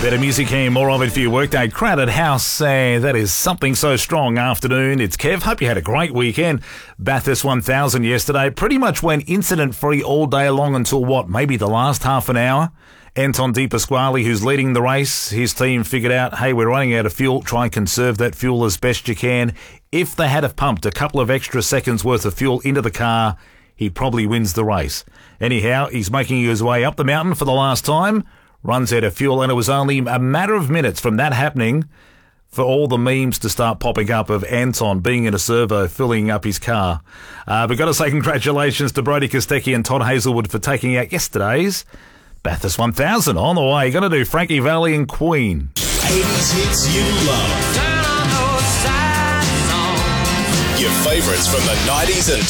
Better music and more of it for your workday. Crowded house, that is something so strong afternoon. It's Kev. Hope you had a great weekend. Bathurst 1000 yesterday. Pretty much went incident-free all day long until maybe the last half an hour. Anton De Pasquale, who's leading the race, his team figured out, hey, we're running out of fuel. Try and conserve that fuel as best you can. If they had have pumped a couple of extra seconds worth of fuel into the car, he probably wins the race. Anyhow, he's making his way up the mountain for the last time. Runs out of fuel, and it was only a matter of minutes from that happening for all the memes to start popping up of Anton being in a servo filling up his car. We've got to say congratulations to Brodie Kostecki and Todd Hazelwood for taking out yesterday's Bathurst 1000. On the way, going to do Frankie Valli and Queen. 80s hits you love. Your favourites from the 90s and